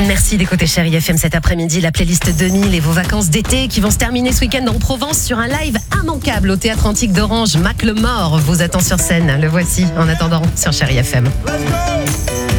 Merci d'écouter Chérie FM cet après-midi, la playlist 2000 et vos vacances d'été qui vont se terminer ce week-end en Provence sur un live immanquable au Théâtre Antique d'Orange. Mac Lemort vous attend sur scène. Le voici en attendant sur Chérie FM. Let's go.